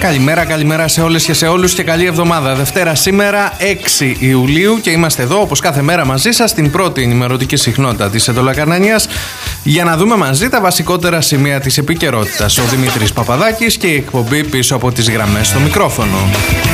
καλημέρα σε όλες και σε όλους και καλή εβδομάδα. Δευτέρα σήμερα 6 Ιουλίου και είμαστε εδώ όπως κάθε μέρα μαζί σας στην πρώτη ενημερωτική συχνότητα της Εντολακαρνανίας για να δούμε μαζί τα βασικότερα σημεία της επικαιρότητας. Ο Δημήτρης Παπαδάκης και η εκπομπή πίσω από τις γραμμές στο μικρόφωνο.